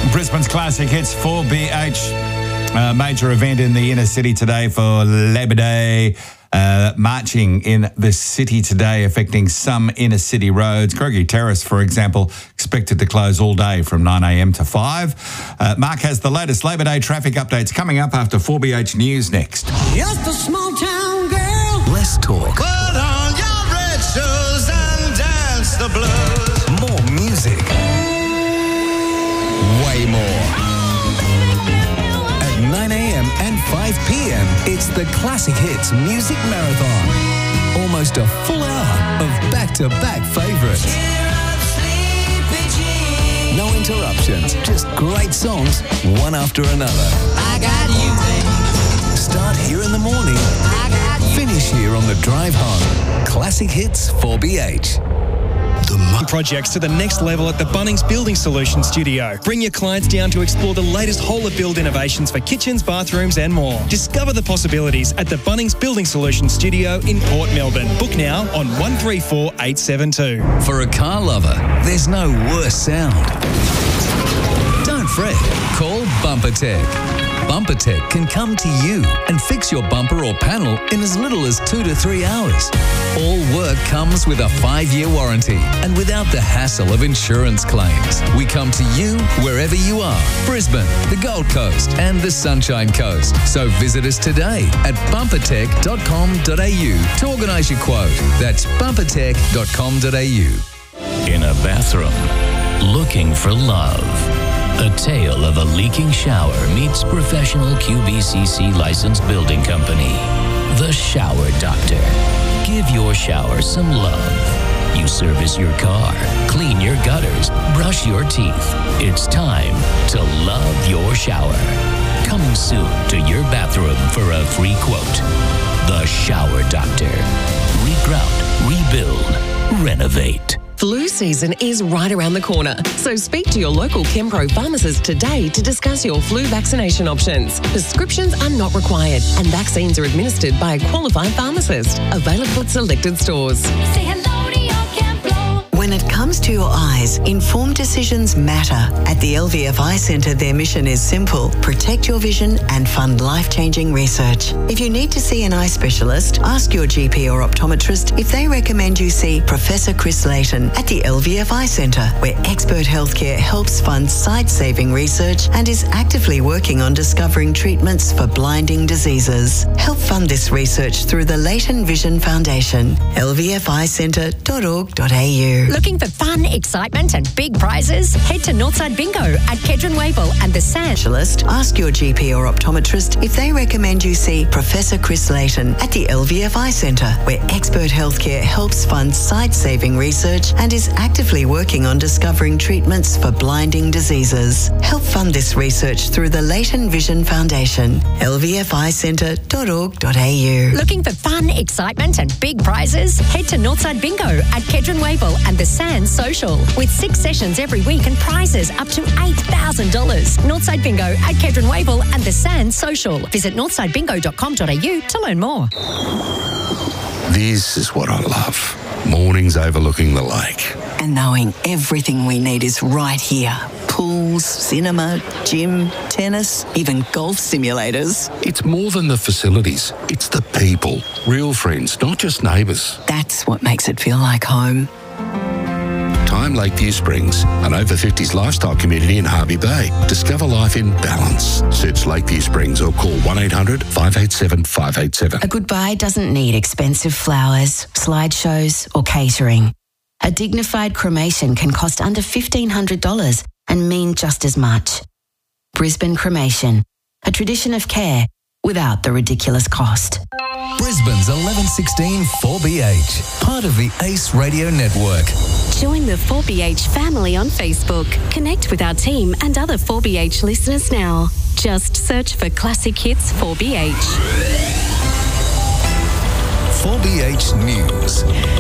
Brisbane's Classic Hits 4BH. Major event in the inner city today for Labor Day. Marching in the city today affecting some inner city roads. Gregory Terrace, for example, expected to close all day from 9 a.m. to 5. Mark has the latest Labor Day traffic updates coming up after 4BH News next. Just a small town girl. Less talk. Put on your red shoes and dance the blues. More music. Way more. At 9 a.m. and 5 p.m, it's the Classic Hits Music Marathon. Almost a full hour of back-to-back favourites. No interruptions, just great songs, one after another. I got you, baby. Start here in the morning. I got you. Finish here on the drive home. Classic Hits 4BH. Projects to the next level at the Bunnings Building Solutions Studio. Bring your clients down to explore the latest whole-of-build innovations for kitchens, bathrooms and more. Discover the possibilities at the Bunnings Building Solutions Studio in Port Melbourne. Book now on 134872. For a car lover, there's no worse sound. Don't fret. Call BumperTech. BumperTech can come to you and fix your bumper or panel in as little as 2 to 3 hours. All work comes with a 5-year warranty and without the hassle of insurance claims. We come to you wherever you are. Brisbane, the Gold Coast and the Sunshine Coast. So visit us today at bumpertech.com.au to organise your quote. That's bumpertech.com.au. In a bathroom, looking for love. A tale of a leaking shower meets professional QBCC licensed building company. The Shower Doctor. Give your shower some love. You service your car, clean your gutters, brush your teeth. It's time to love your shower. Coming soon to your bathroom for a free quote. The Shower Doctor. Regrout, rebuild, renovate. Flu season is right around the corner, so speak to your local Chempro pharmacist today to discuss your flu vaccination options. Prescriptions are not required and vaccines are administered by a qualified pharmacist. Available at selected stores. Say hello to your Chempro. When it comes to your eyes, informed decisions matter. At the LVF Eye Centre, their mission is simple: protect your vision and fund life-changing research. If you need to see an eye specialist, ask your GP or optometrist if they recommend you see Professor Chris Layton at the LVF Eye Centre, where expert healthcare helps fund sight-saving research and is actively working on discovering treatments for blinding diseases. Help fund this research through the Layton Vision Foundation. lvficentre.org.au. Looking for fun, excitement and big prizes? Head to Northside Bingo at Kedron Wavell and the Sand. Specialist, ask your GP or optometrist if they recommend you see Professor Chris Layton at the LVF Eye Centre, where expert healthcare helps fund sight-saving research and is actively working on discovering treatments for blinding diseases. Help fund this research through the Layton Vision Foundation. lvficentre.org.au. Looking for fun, excitement and big prizes? Head to Northside Bingo at Kedron Wavell and the Sands Social, with 6 sessions every week and prizes up to $8,000. Northside Bingo at Kedron Wavell and the Sands Social. Visit northsidebingo.com.au to learn more. This is what I love. Mornings overlooking the lake. And knowing everything we need is right here. Pools, cinema, gym, tennis, even golf simulators. It's more than the facilities. It's the people. Real friends, not just neighbours. That's what makes it feel like home. Time Lakeview Springs, an over-50s lifestyle community in Harvey Bay. Discover life in balance. Search Lakeview Springs or call 1-800-587-587. A goodbye doesn't need expensive flowers, slideshows or catering. A dignified cremation can cost under $1,500 and mean just as much. Brisbane Cremation, a tradition of care without the ridiculous cost. Brisbane's 1116 4BH, part of the Ace Radio Network. Join the 4BH family on Facebook. Connect with our team and other 4BH listeners now. Just search for Classic Hits 4BH. 4BH News.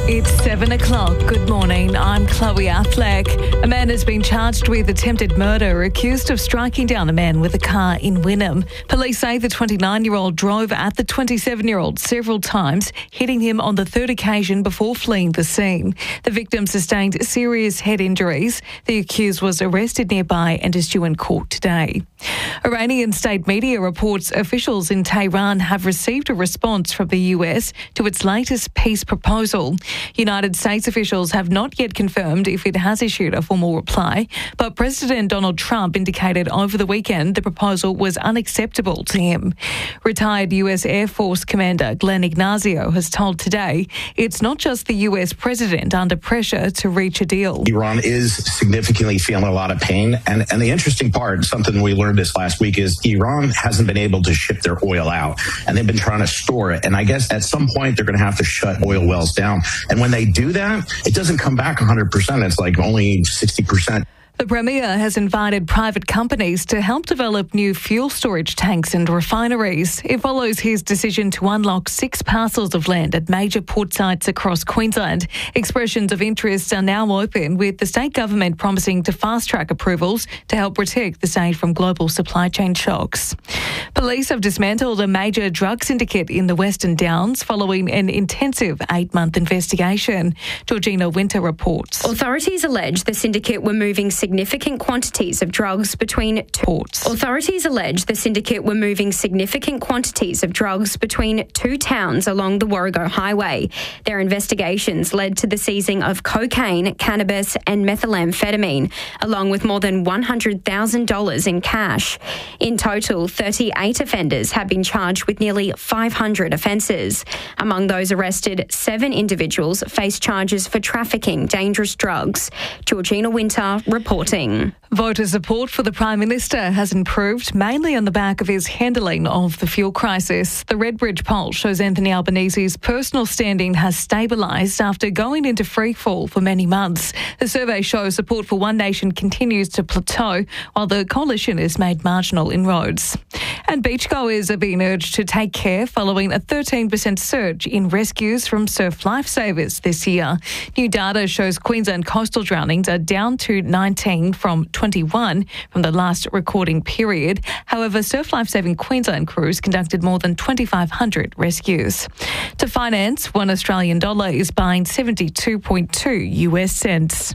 It's 7 o'clock. Good morning. I'm Chloe Affleck. A man has been charged with attempted murder, accused of striking down a man with a car in Wynnum. Police say the 29-year-old drove at the 27-year-old several times, hitting him on the third occasion before fleeing the scene. The victim sustained serious head injuries. The accused was arrested nearby and is due in court today. Iranian state media reports officials in Tehran have received a response from the US to its latest peace proposal. United States officials have not yet confirmed if it has issued a formal reply, but President Donald Trump indicated over the weekend the proposal was unacceptable to him. Retired US Air Force Commander Glenn Ignazio has told Today it's not just the US president under pressure to reach a deal. Iran is significantly feeling a lot of pain, and the interesting part, something we learned this last week, is Iran hasn't been able to ship their oil out, and they've been trying to store it, and I guess at some point they're going to have to shut oil wells down. And when they do that, it doesn't come back 100%. It's like only 60%. The Premier has invited private companies to help develop new fuel storage tanks and refineries. It follows his decision to unlock 6 parcels of land at major port sites across Queensland. Expressions of interest are now open, with the state government promising to fast-track approvals to help protect the state from global supply chain shocks. Police have dismantled a major drug syndicate in the Western Downs following an intensive 8-month investigation. Georgina Winter reports. Authorities allege the syndicate were moving significant quantities of drugs between ports. Authorities allege the syndicate were moving significant quantities of drugs between 2 towns along the Warrego Highway. Their investigations led to the seizing of cocaine, cannabis and methamphetamine, along with more than $100,000 in cash. In total, 38 offenders have been charged with nearly 500 offences. Among those arrested, 7 individuals face charges for trafficking dangerous drugs. Georgina Winter reporting. Voter support for the Prime Minister has improved, mainly on the back of his handling of the fuel crisis. The Redbridge poll shows Anthony Albanese's personal standing has stabilised after going into freefall for many months. The survey shows support for One Nation continues to plateau, while the coalition is made marginal inroads. And beachgoers are being urged to take care following a 13% surge in rescues from surf lifesavers this year. New data shows Queensland coastal drownings are down to 19 from 21 from the last recording period. However, Surf Lifesaving Queensland crews conducted more than 2,500 rescues. To finance, $1 Australian is buying 72.2 US cents.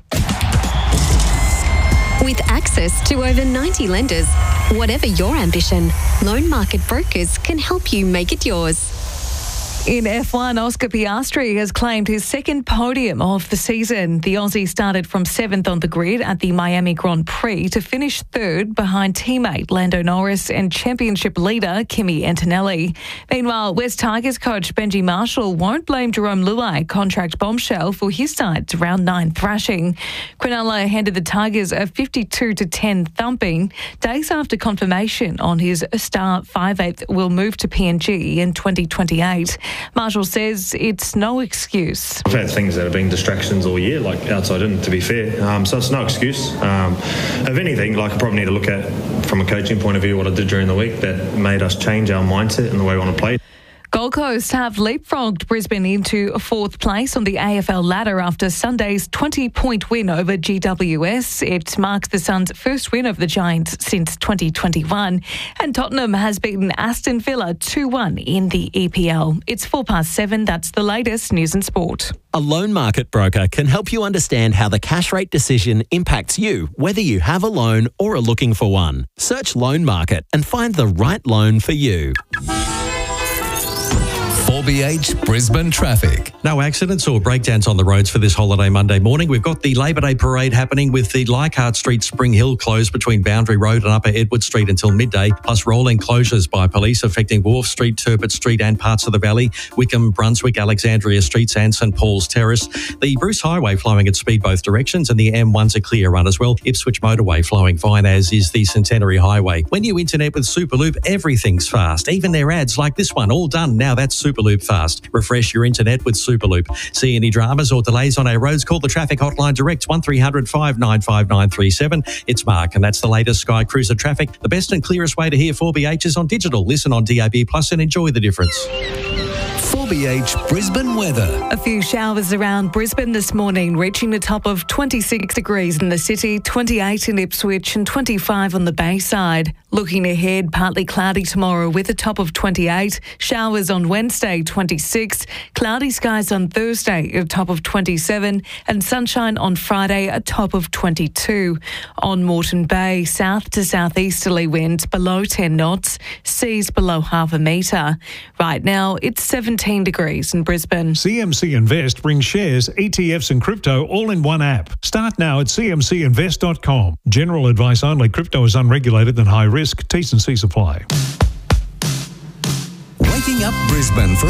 With access to over 90 lenders, whatever your ambition, Loan Market Brokers can help you make it yours. In F1, Oscar Piastri has claimed his second podium of the season. The Aussie started from 7th on the grid at the Miami Grand Prix to finish 3rd behind teammate Lando Norris and championship leader Kimi Antonelli. Meanwhile, West Tigers coach Benji Marshall won't blame Jerome Luai contract bombshell for his side's round 9 thrashing. Cronulla handed the Tigers a 52-10 thumping days after confirmation on his star 5/8 will move to PNG in 2028. Marshall says it's no excuse. I've had things that have been distractions all year, like outside in, to be fair. So it's no excuse. If anything, I probably need to look at, from a coaching point of view, what I did during the week that made us change our mindset and the way we want to play. Gold Coast have leapfrogged Brisbane into 4th place on the AFL ladder after Sunday's 20-point win over GWS. It marks the Suns' first win over the Giants since 2021. And Tottenham has beaten Aston Villa 2-1 in the EPL. It's 7:04. That's the latest news and sport. A loan market broker can help you understand how the cash rate decision impacts you, whether you have a loan or are looking for one. Search Loan Market and find the right loan for you. 4BH Brisbane traffic. No accidents or breakdowns on the roads for this holiday Monday morning. We've got the Labor Day parade happening with the Leichhardt Street Spring Hill closed between Boundary Road and Upper Edward Street until midday, plus rolling closures by police affecting Wharf Street, Turbot Street and parts of the Valley, Wickham, Brunswick, Alexandria Streets and St Paul's Terrace. The Bruce Highway flowing at speed both directions and the M1's a clear run as well. Ipswich Motorway flowing fine, as is the Centenary Highway. When you internet with Superloop, everything's fast. Even their ads like this one, all done. Now that's Superloop fast. Refresh your internet with Superloop. See any dramas or delays on our roads? Call the traffic hotline direct 1300 595 937. It's Mark, and that's the latest Sky Cruiser traffic. The best and clearest way to hear 4BH is on digital. Listen on DAB Plus and enjoy the difference. 4BH Brisbane weather. A few showers around Brisbane this morning, reaching the top of 26 degrees in the city, 28 in Ipswich and 25 on the Bayside. Looking ahead, partly cloudy tomorrow with a top of 28, showers on Wednesday 26, cloudy skies on Thursday a top of 27 and sunshine on Friday a top of 22. On Moreton Bay, south to southeasterly winds below 10 knots, seas below half a metre. Right now it's 17 degrees in Brisbane. CMC Invest brings shares, ETFs and crypto all in one app. Start now at cmcinvest.com. General advice only. Crypto is unregulated and high risk. T&C apply. Waking up Brisbane for